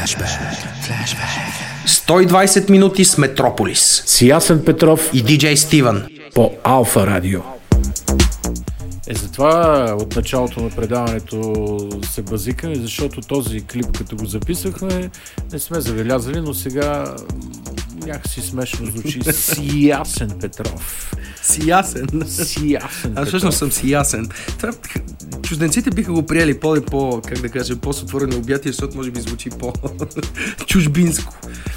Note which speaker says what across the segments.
Speaker 1: 120 минути с Метрополис.
Speaker 2: С Ясен Петров
Speaker 1: и диджей Стивън
Speaker 2: по Алфа Радио. Затова от началото на предаването се базикаме, защото този клип, като го записахме, не сме забелязали, но сега някакси смешно звучи Сиясен Петров.
Speaker 1: Сиясен. Аз всъщност съм сиясен. Това, чужденците биха го приели как да кажа, по-с отворени обятия, защото може би звучи по-чужбинско.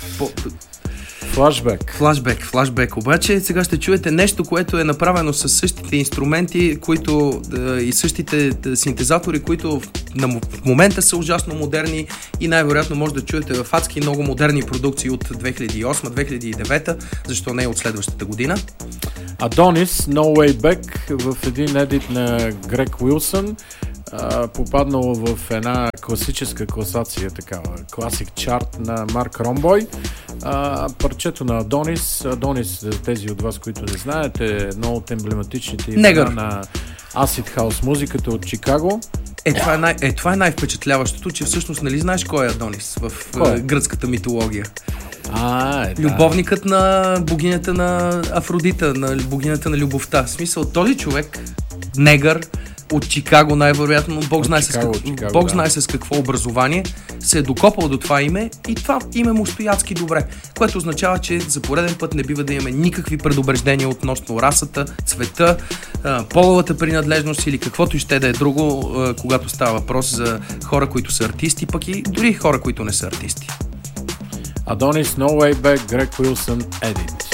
Speaker 1: Флашбек. Обаче сега ще чуете нещо, което е направено с същите инструменти, и същите синтезатори, които в момента са ужасно модерни и най-вероятно може да чуете в адски много модерни продукции от 2008-2009, защо не от следващата година.
Speaker 2: Adonis, No Way Back, в един едит на Грег Уилсън, попаднало в една класическа класация, такава класик чарт на Марк Ромбой. Парчето на Adonis, тези от вас, които не знаят, е едно от емблематичните имена на Acid House музиката от Чикаго.
Speaker 1: Това е най-впечатляващото, че всъщност нали знаеш кой е Адонис в гръцката митология? Любовникът на богинята на Афродита, на богинята на любовта. В смисъл, този човек, негър, от Чикаго най-вероятно, Бог знае с какво образование, се е докопал до това име и това име му стои адски добре, което означава, че за пореден път не бива да имаме никакви предубеждения относно расата, цвета, половата принадлежност или каквото и ще да е друго, когато става въпрос за хора, които са артисти, пък и дори хора, които не са артисти.
Speaker 2: Adonis, No Way Back, Greg Wilson, Edit.